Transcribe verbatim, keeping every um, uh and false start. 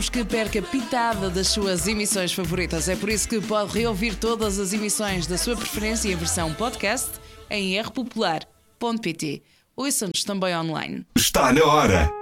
queremos que perca pitada das suas emissões favoritas. É por isso que pode reouvir todas as emissões da sua preferência em versão podcast em r popular ponto p t. Ouçam-nos também online. Está na hora!